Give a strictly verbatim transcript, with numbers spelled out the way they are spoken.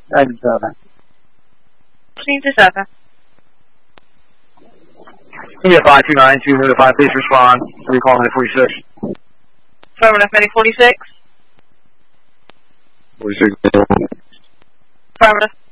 ninety-seven. ninety-seven. Yeah, five two nine two zero five, please respond. Three call nine forty-six. Affirmative, Medic forty-six. forty-six. Affirmative.